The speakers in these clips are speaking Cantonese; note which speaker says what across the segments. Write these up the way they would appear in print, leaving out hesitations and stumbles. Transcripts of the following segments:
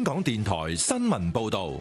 Speaker 1: 香港電台新聞報道。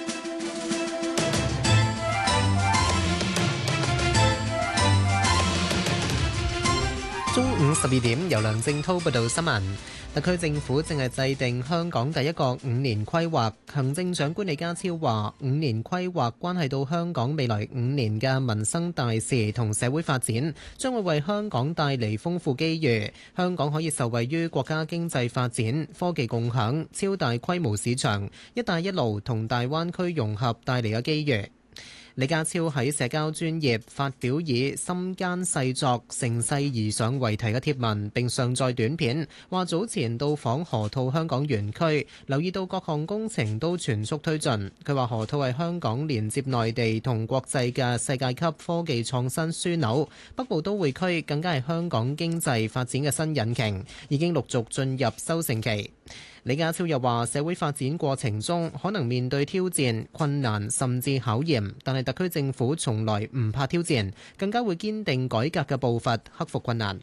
Speaker 2: 中午12點，由梁正滔報道新聞。特區政府正係制定香港第一個5年規劃。行政長官李家超話，5年規劃關係到香港未來5年嘅民生大事同社會發展，將會為香港帶嚟豐富機遇。香港可以受惠於國家經濟發展、科技共享、超大規模市場、一帶一路同大灣區融合帶嚟嘅機遇。李家超喺社交專頁發表以心間細作乘勢而上為題嘅貼文，並上載短片，話早前到訪河套香港園區，留意到各項工程都全速推進。佢話河套係香港連接內地同國際嘅世界級科技創新樞紐，北部都會區更加係香港經濟發展嘅新引擎，已經陸續進入收成期。李家超又話，社會發展過程中可能面對挑戰、困難甚至考驗，但係特區政府從來唔怕挑戰，更加會堅定改革嘅步伐，克服困難。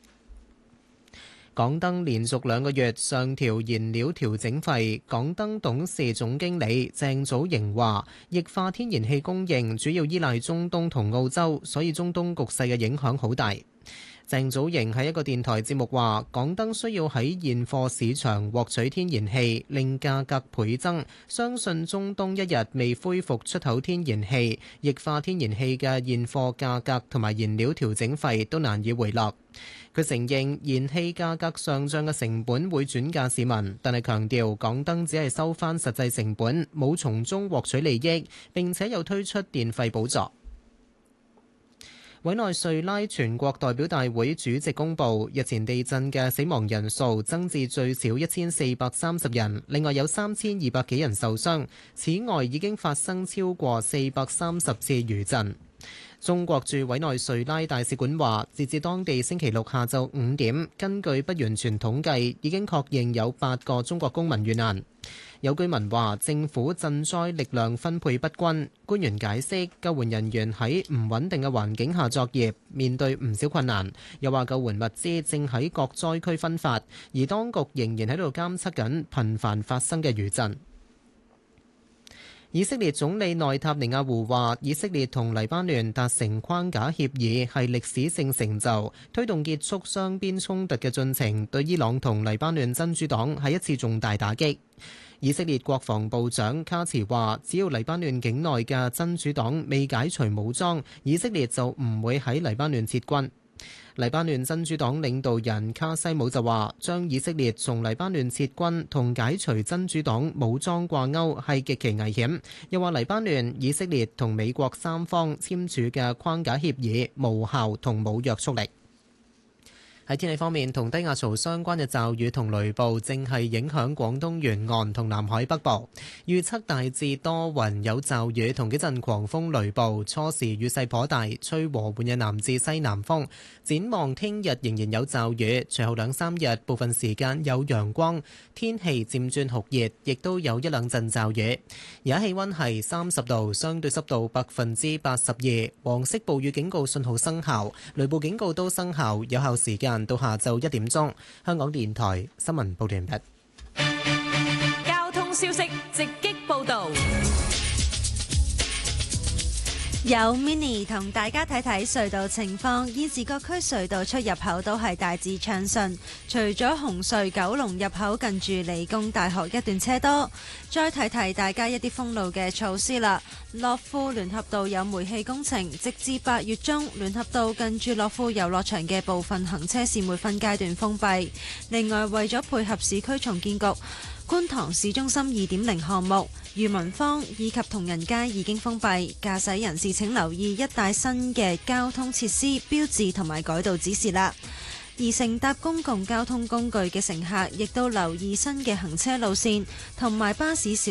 Speaker 2: 港燈連續2個月上調燃料調整費，港燈董事總經理鄭祖瑩話，液化天然氣供應主要依賴中東同澳洲，所以中東局勢嘅影響好大。鄭祖瑩喺一個電台節目話，港燈需要喺現貨市場獲取天然氣，令價格倍增。相信中東一日未恢復出口天然氣，液化天然氣嘅現貨價格同埋燃料調整費都難以回落。佢承認燃氣價格上漲嘅成本會轉嫁市民，但係強調港燈只係收返實際成本，冇從中獲取利益，並且有推出電費補助。委內瑞拉全國代表大會主席公布，日前地震嘅死亡人數增至最少1430人，另外有3200幾人受傷。此外，已經發生超過430次餘震。中國駐委內瑞拉大使館話，截至當地星期六下晝5點，根據不完全統計，已經確認有8個中國公民遇難。有居民話，政府賑災力量分配不均。官員解釋，救援人員喺唔穩定嘅環境下作業，面對唔少困難。又話救援物資正喺各災區分發，而當局仍然喺度監測緊頻繁發生嘅餘震。以色列總理內塔尼亞胡話，以色列同黎巴嫩達成框架協議係歷史性成就，推動結束雙邊衝突嘅進程，對伊朗同黎巴嫩真主黨係一次重大打擊。以色列國防部長卡茨話，只要黎巴嫩境內嘅真主黨未解除武裝，以色列就唔會喺黎巴嫩撤軍。黎巴嫩真主黨領導人卡西姆就話，將以色列從黎巴嫩撤軍同解除真主黨武裝掛鈎係極其危險。又話黎巴嫩、以色列同美國三方簽署嘅框架協議無效同冇約束力。喺天氣方面，同低壓槽相關嘅驟雨同雷暴正係影響廣東沿岸同南海北部。預測大致多雲有驟雨同幾陣狂風雷暴，初時雨勢頗大，吹和緩嘅南至西南風。展望聽日仍然有驟雨，隨後2-3日部分時間有陽光，天氣漸轉酷熱，亦都有一兩陣驟雨。而家氣溫係30度，相對濕度82%，黃色暴雨警告信號生效，雷暴警告都生效，有效時間到下晝1點鐘。香港電台新聞報道完畢。
Speaker 3: 交通消息直擊報道，
Speaker 4: 有 Mini 同大家睇睇隧道情況。現時各區隧道出入口都係大致暢順，除咗紅隧九龍入口近住理工大學一段車多。再提提大家一啲封路嘅措施啦。樂富聯合道有煤氣工程，直至8月中，聯合道近住樂富遊樂場嘅部分行車線會分階段封閉。另外，為咗配合市區重建局觀塘市中心2.0項目，裕民坊以及同仁街已經封閉，駕駛人士請留意一帶新嘅交通設施標誌同埋改道指示啦。而乘搭公共交通工具嘅乘客亦都留意新嘅行車路線同埋巴士